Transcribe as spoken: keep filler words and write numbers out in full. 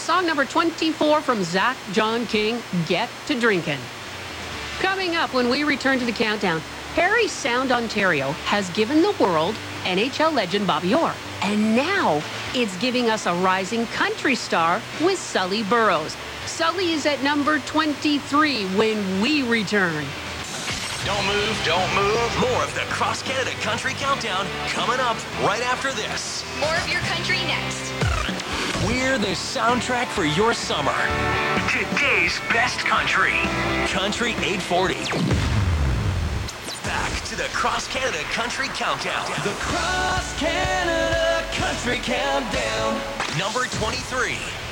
song number twenty-four from Zach John King, Get to Drinkin'. Coming up when we return to the countdown, Parry Sound Ontario has given the world N H L legend Bobby Orr. And now it's giving us a rising country star with Sully Burrows. Sully is at number twenty-three when we return. Don't move, don't move. More of the Cross Canada Country Countdown coming up right after this. More of your country next. We're the soundtrack for your summer. Today's best country. Country eight forty. Back to the Cross Canada Country Countdown. The Cross Canada Country Countdown. Number twenty-three.